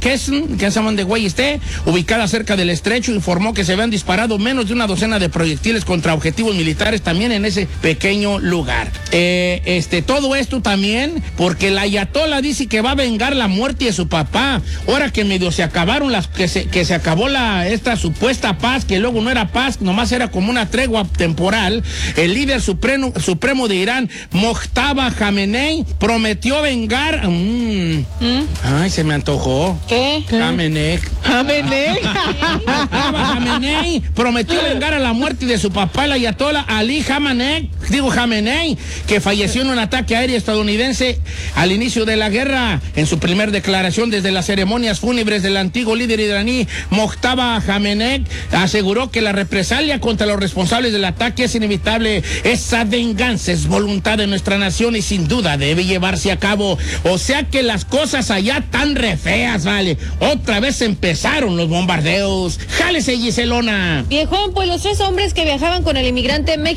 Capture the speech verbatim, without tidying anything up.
Kesson, que es donde güey esté, ubicada cerca del estrecho, informó que se habían disparado menos de una docena de proyectiles contra objetivos militares también en ese pequeño lugar. Eh, este, todo esto también porque la ayatola dice que va a vengar la muerte de su papá. Ahora que medio se acabaron las, que se, que se acabó la, esta supuesta paz, que luego no era paz, nomás era como una tregua temporal, el líder supremo, supremo de Irán, Mojtaba Khamenei, prometió vengar. Mm. ¿Mm? Ay, se me antojó. ¿Qué? Khamenei. Khamenei. Khamenei prometió vengar a la muerte de su papá, el ayatola Ali Khamenei, digo Khamenei, que falleció en un ataque aéreo estadounidense al inicio de la guerra. En su primer declaración desde las ceremonias fúnebres del antiguo líder iraní, Mojtaba Khamenei aseguró que la represalia contra los responsables del ataque es inevitable. Esa venganza es voluntad de nuestra nación y sin duda debe llevarse a cabo. O sea que las cosas allá tan re feas, vale. Otra vez empezaron los bombardeos. ¡Jálese, Giselona! Viejón, pues los tres hombres que viajaban con el inmigrante México